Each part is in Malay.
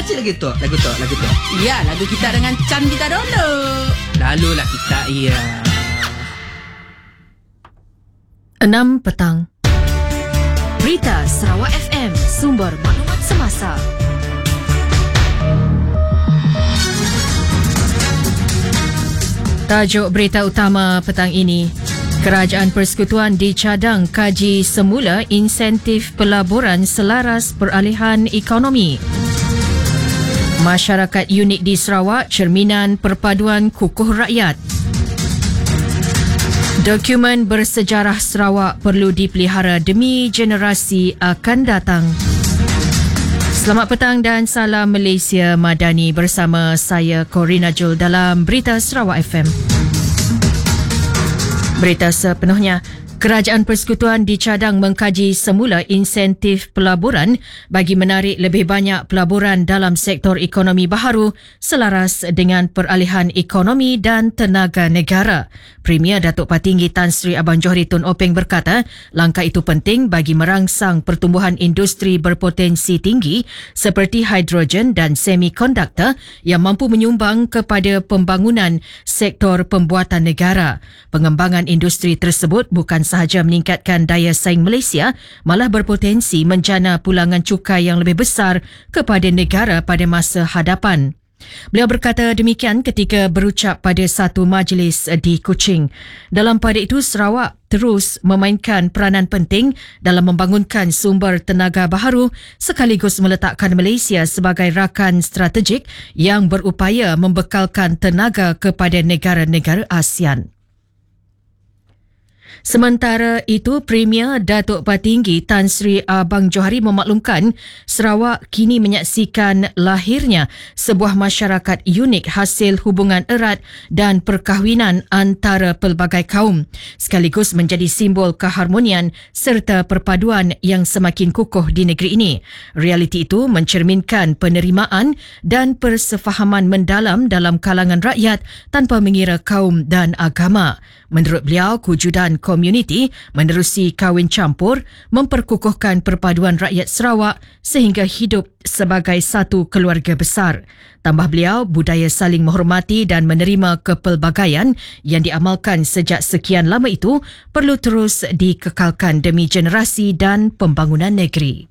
baca lagu tu. Ya, lagu kita dengan Chan kita dulu. Lalulah kita, ya. 6 petang. Berita Sarawak FM, sumber maklumat semasa. Tajuk berita utama petang ini. Kerajaan Persekutuan dicadang kaji semula insentif pelaburan selaras peralihan ekonomi. Masyarakat unik di Sarawak cerminan perpaduan kukuh rakyat. Dokumen bersejarah Sarawak perlu dipelihara demi generasi akan datang. Selamat petang dan salam Malaysia Madani bersama saya Corina Jul dalam Berita Sarawak FM. Berita sepenuhnya. Kerajaan Persekutuan dicadang mengkaji semula insentif pelaburan bagi menarik lebih banyak pelaburan dalam sektor ekonomi baharu selaras dengan peralihan ekonomi dan tenaga negara. Premier Datuk Patinggi Tan Sri Abang Johari Tun Openg berkata, langkah itu penting bagi merangsang pertumbuhan industri berpotensi tinggi seperti hidrogen dan semikonduktor yang mampu menyumbang kepada pembangunan sektor pembuatan negara. Pengembangan industri tersebut bukan sahaja meningkatkan daya saing Malaysia, malah berpotensi menjana pulangan cukai yang lebih besar kepada negara pada masa hadapan. Beliau berkata demikian ketika berucap pada satu majlis di Kuching. Dalam pada itu, Sarawak terus memainkan peranan penting dalam membangunkan sumber tenaga baharu sekaligus meletakkan Malaysia sebagai rakan strategik yang berupaya membekalkan tenaga kepada negara-negara ASEAN. Sementara itu, Premier Datuk Patinggi Tan Sri Abang Johari memaklumkan Sarawak kini menyaksikan lahirnya sebuah masyarakat unik hasil hubungan erat dan perkahwinan antara pelbagai kaum, sekaligus menjadi simbol keharmonian serta perpaduan yang semakin kukuh di negeri ini. Realiti itu mencerminkan penerimaan dan persefahaman mendalam dalam kalangan rakyat tanpa mengira kaum dan agama. Menurut beliau, kewujudan komuniti menerusi kahwin campur memperkukuhkan perpaduan rakyat Sarawak sehingga hidup sebagai satu keluarga besar. Tambah beliau, budaya saling menghormati dan menerima kepelbagaian yang diamalkan sejak sekian lama itu perlu terus dikekalkan demi generasi dan pembangunan negeri.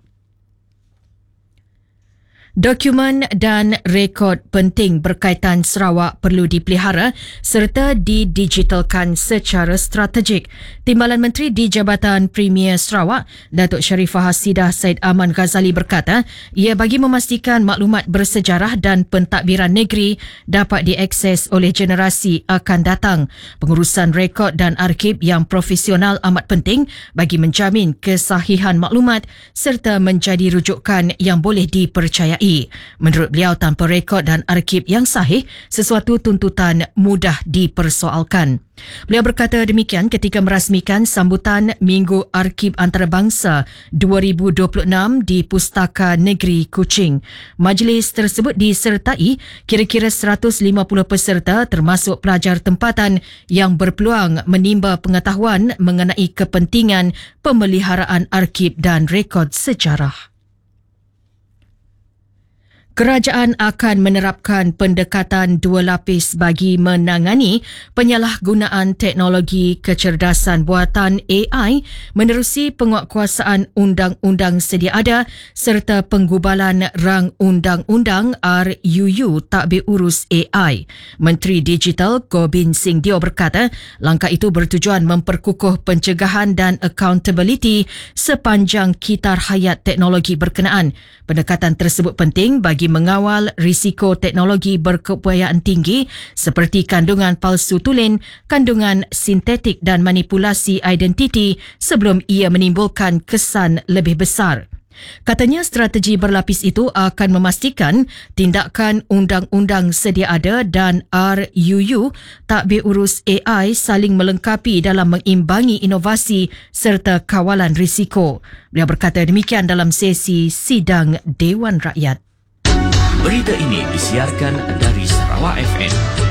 Dokumen dan rekod penting berkaitan Sarawak perlu dipelihara serta didigitalkan secara strategik. Timbalan Menteri di Jabatan Premier Sarawak, Datuk Sharifah Hasidah Said Aman Ghazali berkata, ia bagi memastikan maklumat bersejarah dan pentadbiran negeri dapat diakses oleh generasi akan datang. Pengurusan rekod dan arsip yang profesional amat penting bagi menjamin kesahihan maklumat serta menjadi rujukan yang boleh dipercayai. Menurut beliau, tanpa rekod dan arsip yang sahih, sesuatu tuntutan mudah dipersoalkan. Beliau berkata demikian ketika merasmikan sambutan Minggu Arsip Antarabangsa 2026 di Pustaka Negeri Kuching. Majlis tersebut disertai kira-kira 150 peserta termasuk pelajar tempatan yang berpeluang menimba pengetahuan mengenai kepentingan pemeliharaan arsip dan rekod sejarah. Kerajaan akan menerapkan pendekatan dua lapis bagi menangani penyalahgunaan teknologi kecerdasan buatan AI menerusi penguatkuasaan undang-undang sedia ada serta penggubalan rang undang-undang RUU Tadbir Urus AI. Menteri Digital Gobind Singh Dio berkata, langkah itu bertujuan memperkukuh pencegahan dan accountability sepanjang kitar hayat teknologi berkenaan. Pendekatan tersebut penting bagi mengawal risiko teknologi berkeupayaan tinggi seperti kandungan palsu tulen, kandungan sintetik dan manipulasi identiti sebelum ia menimbulkan kesan lebih besar. Katanya strategi berlapis itu akan memastikan tindakan undang-undang sedia ada dan RUU Tadbir Urus AI saling melengkapi dalam mengimbangi inovasi serta kawalan risiko. Beliau berkata demikian dalam sesi sidang Dewan Rakyat. Berita ini disiarkan dari Sarawak FM.